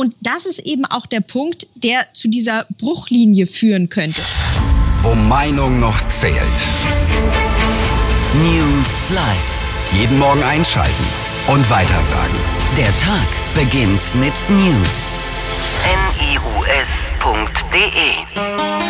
Und das ist eben auch der Punkt, der zu dieser Bruchlinie führen könnte. Wo Meinung noch zählt. News Live. Jeden Morgen einschalten und weitersagen. Der Tag beginnt mit News. NIUS.de